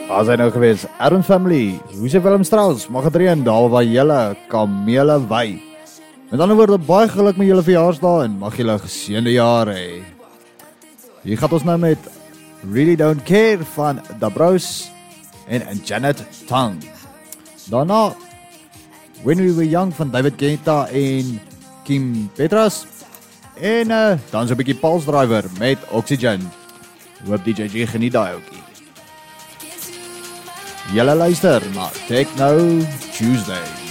As hy nou gewees, Aaron Family, hoe sê Willem Strauss, mag het reën, daar waar julle kamele wei. Met ander woorde, baie geluk met julle verjaarsdag en mag julle 'n geseënde jaar hê. Hier gaan ons nou met Really Don't Care van Da Bros en Janet Tang. Daarna When We Were Young van David Guetta en Kim Petras. En dan so 'n bietjie Pulse Driver met Oxygen. Hoop DJ geniet daai ouetjie. Julle luister na Techno Tuesday.